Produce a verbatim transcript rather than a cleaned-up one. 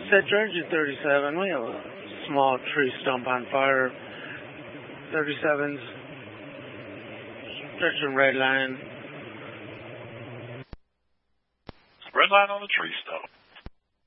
Set your engine thirty-seven. We have a small tree stump on fire. thirty-sevens. Stretching red line. Red line on the tree stump.